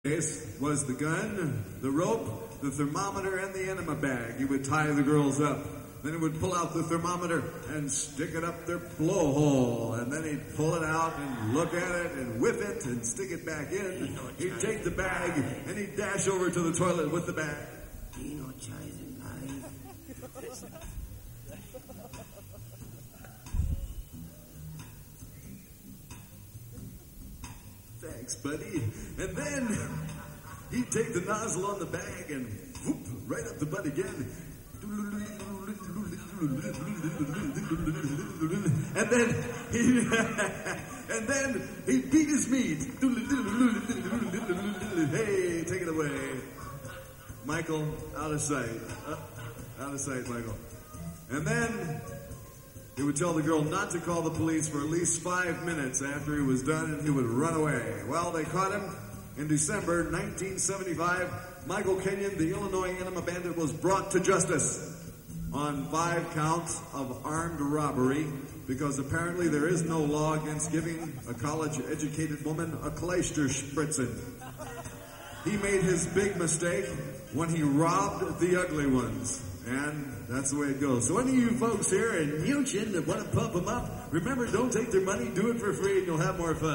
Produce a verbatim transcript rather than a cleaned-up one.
Case was the gun, the rope, the thermometer, and the enema bag. He would tie the girls up. Then he would pull out the thermometer and stick it up their blowhole. And then he'd pull it out and look at it and whip it and stick it back in. He'd take the bag and he'd dash over to the toilet with the bag. Thanks, buddy. And then he'd take the nozzle on the bag and whoop, right up the butt again. And then he and then he beat his meat. Hey, take it away. Michael, out of sight. Uh, out of sight, Michael. And then he would tell the girl not to call the police for at least five minutes after he was done, and he would run away. Well, they caught him in December nineteen seventy-five. Michael Kenyon, the Illinois Enema Bandit, was brought to justice on five counts of armed robbery because apparently there is no law against giving a college-educated woman a Kleisterspritzen. He made his big mistake when he robbed the ugly ones. And that's the way it goes. So any of you folks here in Houston that want to pump them up, remember, don't take their money, do it for free, and you'll have more fun.